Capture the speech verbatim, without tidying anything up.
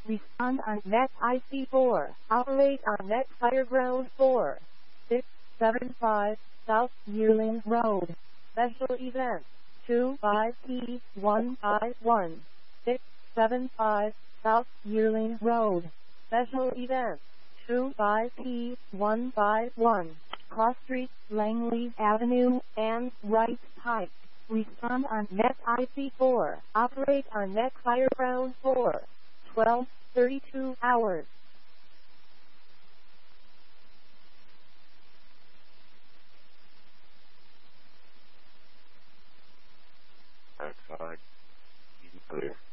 Respond on net I C four. Operate on net Fireground four. six seven five South Yearling Road. Special event two five P one five one. six seven five South Yearling Road. Special event two five P one five one. Cross Street, Langley Avenue, and Wright Pike. Respond on net I C four. Operate on net Fireground four. twelve thirty-two hours. Outside. Even clear.